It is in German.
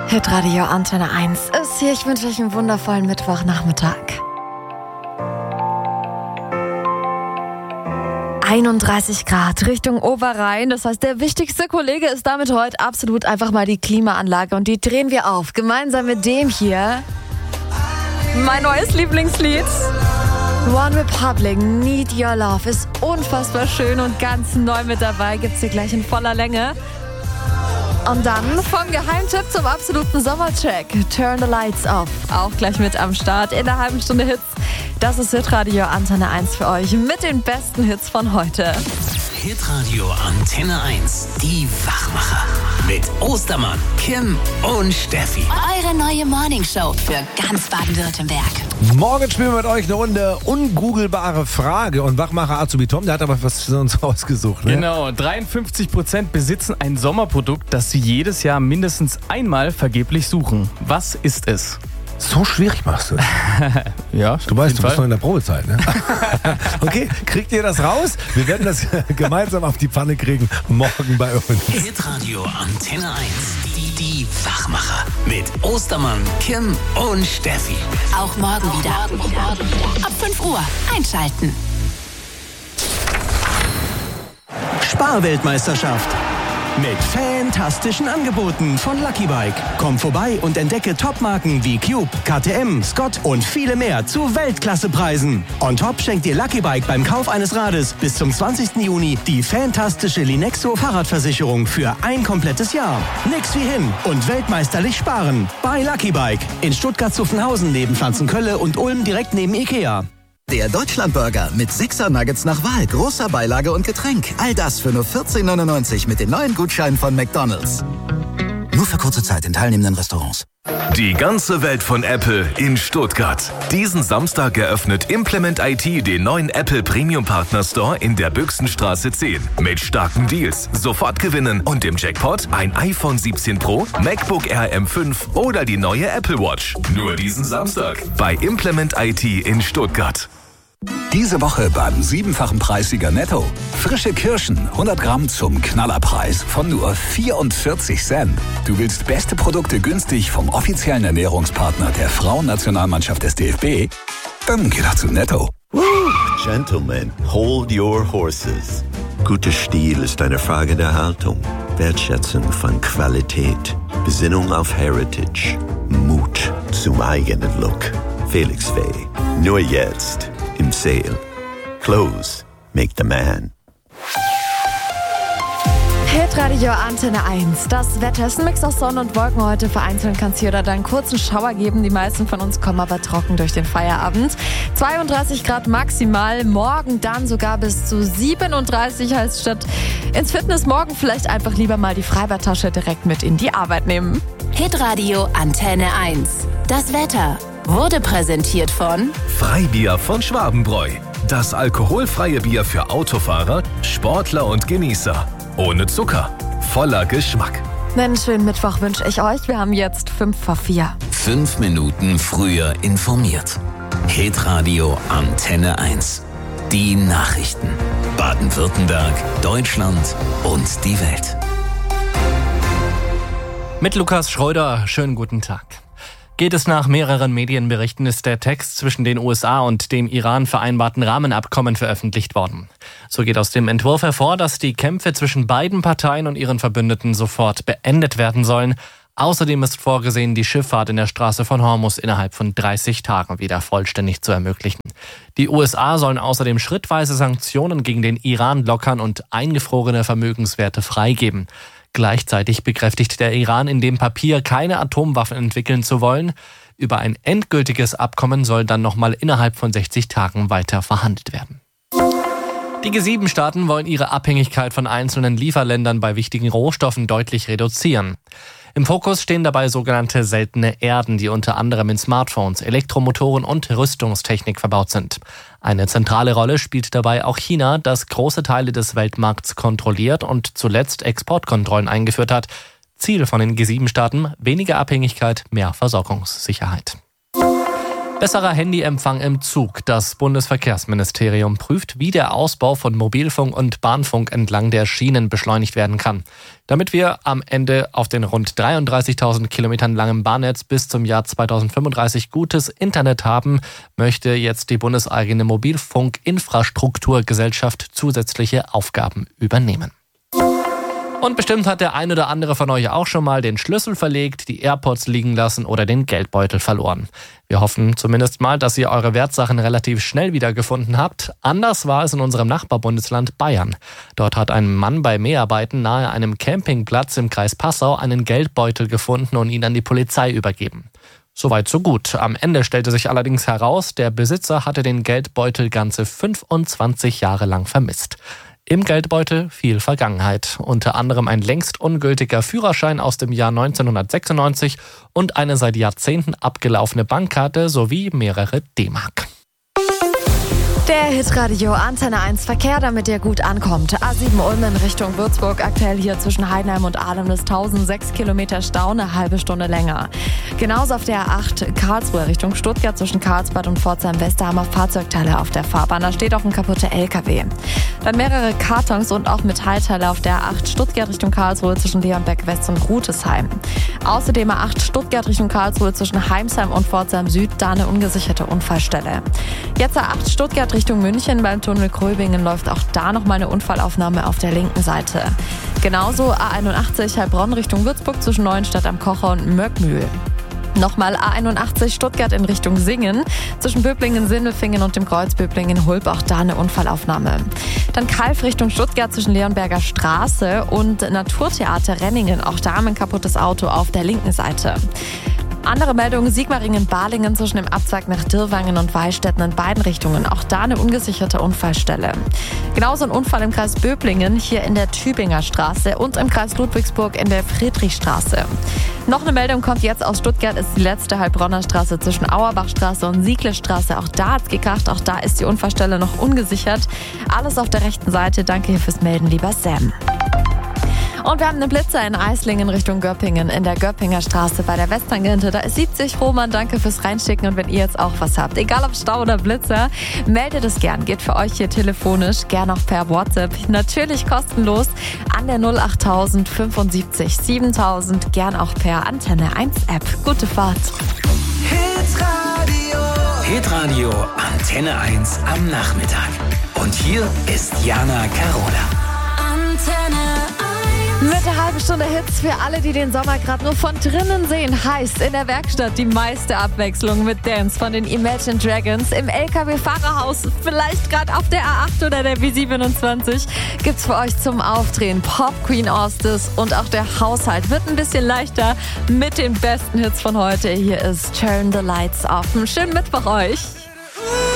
Hitradio Antenne 1 ist hier. Ich wünsche euch einen wundervollen Mittwochnachmittag. 31 Grad Richtung Oberrhein. Das heißt, der wichtigste Kollege ist damit heute absolut einfach mal die Klimaanlage. Und die drehen wir auf. Gemeinsam mit dem hier. Mein neues Lieblingslied. One Republic, Need Your Love, ist unfassbar schön und ganz neu mit dabei. Gibt's hier gleich in voller Länge. Und dann vom Geheimtipp zum absoluten Sommercheck. Turn the Lights Off. Auch gleich mit am Start in der halben Stunde Hits. Das ist Hitradio Antenne 1 für euch mit den besten Hits von heute. Hitradio Antenne 1, die Wachmacher. Mit Ostermann, Kim und Steffi. Eure neue Morningshow für ganz Baden-Württemberg. Morgen spielen wir mit euch eine Runde ungoogelbare Frage. Und Wachmacher Azubi Tom, der hat aber was für uns rausgesucht. Ne? Genau, 53% besitzen ein Sommerprodukt, das sie jedes Jahr mindestens einmal vergeblich suchen. Was ist es? So schwierig machst du. Ja, du weißt, du bist noch in der Probezeit, ne? Okay, kriegt ihr das raus? Wir werden das gemeinsam auf die Pfanne kriegen, morgen bei uns. Hitradio Antenne 1, die Wachmacher. Mit Ostermann, Kim und Steffi. Auch morgen wieder. Ab 5 Uhr einschalten. Sparweltmeisterschaft. Mit fantastischen Angeboten von Lucky Bike. Komm vorbei und entdecke Topmarken wie Cube, KTM, Scott und viele mehr zu Weltklassepreisen. On top schenkt dir Lucky Bike beim Kauf eines Rades bis zum 20. Juni die fantastische Linexo Fahrradversicherung für ein komplettes Jahr. Nix wie hin und weltmeisterlich sparen. Bei Lucky Bike in Stuttgart-Zuffenhausen neben Pflanzenkölle und Ulm direkt neben Ikea. Der Deutschlandburger mit 6er Nuggets nach Wahl, großer Beilage und Getränk. All das für nur 14,99 mit den neuen Gutscheinen von McDonald's. Nur für kurze Zeit in teilnehmenden Restaurants. Die ganze Welt von Apple in Stuttgart. Diesen Samstag eröffnet Implement IT den neuen Apple Premium Partner Store in der Büchsenstraße 10. Mit starken Deals, sofort gewinnen und im Jackpot ein iPhone 17 Pro, MacBook Air M5 oder die neue Apple Watch. Nur diesen Samstag bei Implement IT in Stuttgart. Diese Woche beim 7-fachen Preissieger Netto. Frische Kirschen, 100 Gramm zum Knallerpreis von nur 44 Cent. Du willst beste Produkte günstig vom offiziellen Ernährungspartner der Frauennationalmannschaft des DFB? Dann geh doch zu Netto. Gentlemen, hold your horses. Guter Stil ist eine Frage der Haltung, Wertschätzung von Qualität, Besinnung auf Heritage, Mut zum eigenen Look. Felix Fay, nur jetzt im Sale. Clothes make the man. Hitradio Antenne 1. Das Wetter ist ein Mix aus Sonne und Wolken heute. Vereinzelt kann es hier oder da einen kurzen Schauer geben. Die meisten von uns kommen aber trocken durch den Feierabend. 32 Grad maximal. Morgen dann sogar bis zu 37. Heißt, statt ins Fitness morgen vielleicht einfach lieber mal die Freibadtasche direkt mit in die Arbeit nehmen. Hitradio Antenne 1. Das Wetter wurde präsentiert von Freibier von Schwabenbräu. Das alkoholfreie Bier für Autofahrer, Sportler und Genießer. Ohne Zucker, voller Geschmack. Einen schönen Mittwoch wünsche ich euch. Wir haben jetzt 5:04. 5 Minuten früher informiert. Hitradio Antenne 1. Die Nachrichten. Baden-Württemberg, Deutschland und die Welt. Mit Lukas Schröder, schönen guten Tag. Geht es nach mehreren Medienberichten, ist der Text zwischen den USA und dem Iran vereinbarten Rahmenabkommen veröffentlicht worden. So geht aus dem Entwurf hervor, dass die Kämpfe zwischen beiden Parteien und ihren Verbündeten sofort beendet werden sollen. Außerdem ist vorgesehen, die Schifffahrt in der Straße von Hormuz innerhalb von 30 Tagen wieder vollständig zu ermöglichen. Die USA sollen außerdem schrittweise Sanktionen gegen den Iran lockern und eingefrorene Vermögenswerte freigeben. Gleichzeitig bekräftigt der Iran in dem Papier, keine Atomwaffen entwickeln zu wollen. Über ein endgültiges Abkommen soll dann nochmal innerhalb von 60 Tagen weiter verhandelt werden. Die G7-Staaten wollen ihre Abhängigkeit von einzelnen Lieferländern bei wichtigen Rohstoffen deutlich reduzieren. Im Fokus stehen dabei sogenannte seltene Erden, die unter anderem in Smartphones, Elektromotoren und Rüstungstechnik verbaut sind. Eine zentrale Rolle spielt dabei auch China, das große Teile des Weltmarkts kontrolliert und zuletzt Exportkontrollen eingeführt hat. Ziel von den G7-Staaten: weniger Abhängigkeit, mehr Versorgungssicherheit. Besserer Handyempfang im Zug. Das Bundesverkehrsministerium prüft, wie der Ausbau von Mobilfunk und Bahnfunk entlang der Schienen beschleunigt werden kann. Damit wir am Ende auf den rund 33.000 Kilometern langen Bahnnetz bis zum Jahr 2035 gutes Internet haben, möchte jetzt die bundeseigene Mobilfunkinfrastrukturgesellschaft zusätzliche Aufgaben übernehmen. Und bestimmt hat der ein oder andere von euch auch schon mal den Schlüssel verlegt, die AirPods liegen lassen oder den Geldbeutel verloren. Wir hoffen zumindest mal, dass ihr eure Wertsachen relativ schnell wiedergefunden habt. Anders war es in unserem Nachbarbundesland Bayern. Dort hat ein Mann bei Mäharbeiten nahe einem Campingplatz im Kreis Passau einen Geldbeutel gefunden und ihn an die Polizei übergeben. Soweit so gut. Am Ende stellte sich allerdings heraus, der Besitzer hatte den Geldbeutel ganze 25 Jahre lang vermisst. Im Geldbeutel viel Vergangenheit, unter anderem ein längst ungültiger Führerschein aus dem Jahr 1996 und eine seit Jahrzehnten abgelaufene Bankkarte sowie mehrere D-Mark. Der Hitradio Antenne 1 Verkehr, damit ihr gut ankommt. A7 Ulm in Richtung Würzburg, aktuell hier zwischen Heidenheim und Ahlem ist 1006 Kilometer Stau, eine halbe Stunde länger. Genauso auf der A8 Karlsruhe Richtung Stuttgart zwischen Karlsbad und Pforzheim-West, da haben wir Fahrzeugteile auf der Fahrbahn. Da steht auch ein kaputter LKW. Dann mehrere Kartons und auch Metallteile auf der A8 Stuttgart Richtung Karlsruhe zwischen Leonberg West und Rutesheim. Außerdem A8 Stuttgart Richtung Karlsruhe zwischen Heimsheim und Pforzheim Süd, da eine ungesicherte Unfallstelle. Jetzt A8 Stuttgart Richtung München beim Tunnel Gröbingen läuft auch da nochmal eine Unfallaufnahme auf der linken Seite. Genauso A81 Heilbronn Richtung Würzburg zwischen Neuenstadt am Kocher und Möckmühl. Nochmal A81 Stuttgart in Richtung Singen. Zwischen Böblingen, Sindelfingen und dem Kreuz Böblingen-Hulb auch da eine Unfallaufnahme. Dann Kalf Richtung Stuttgart zwischen Leonberger Straße und Naturtheater Renningen. Auch da haben wir ein kaputtes Auto auf der linken Seite. Andere Meldungen, Sigmaringen-Balingen zwischen dem Abzweig nach Dirrwangen und Weilstätten in beiden Richtungen. Auch da eine ungesicherte Unfallstelle. Genauso ein Unfall im Kreis Böblingen, hier in der Tübinger Straße und im Kreis Ludwigsburg in der Friedrichstraße. Noch eine Meldung kommt jetzt aus Stuttgart, ist die letzte Heilbronner Straße zwischen Auerbachstraße und Sieglestraße. Auch da hat's gekracht, auch da ist die Unfallstelle noch ungesichert. Alles auf der rechten Seite. Danke hier fürs Melden, lieber Sam. Und wir haben einen Blitzer in Eislingen Richtung Göppingen in der Göppinger Straße bei der Westtangente. Da ist 70 Roman, danke fürs Reinschicken. Und wenn ihr jetzt auch was habt, egal ob Stau oder Blitzer, meldet es gern. Geht für euch hier telefonisch, gern auch per WhatsApp. Natürlich kostenlos an der 08000 75 7000, gern auch per Antenne 1 App. Gute Fahrt. Hitradio Antenne 1 am Nachmittag. Und hier ist Jana Carola. Antenne mit der halben Stunde Hits für alle, die den Sommer gerade nur von drinnen sehen. Heißt in der Werkstatt die meiste Abwechslung mit Dance von den Imagine Dragons. Im LKW-Fahrerhaus, vielleicht gerade auf der A8 oder der B27, gibt's für euch zum Aufdrehen Pop Queen Ostis und auch der Haushalt wird ein bisschen leichter mit den besten Hits von heute. Hier ist Turn the Lights Off. Einen schönen Mittwoch euch.